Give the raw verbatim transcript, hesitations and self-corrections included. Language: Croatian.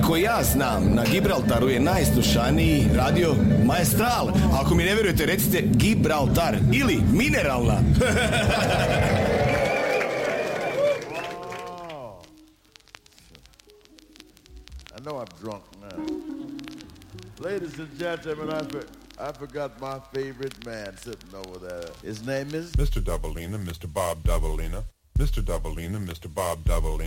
Koliko ja znam, na Gibraltaru je najslušaniji radio Maestral. Ako mi ne vjerujete, recite Gibraltar ili Mineralna. I know I'm drunk now. Ladies and gentlemen, I, for, I forgot my favorite man sitting over there. His name is Mister Doubleina, Mister Bob Doubleina. Mister Doubleina, Mister Bob Doubleina.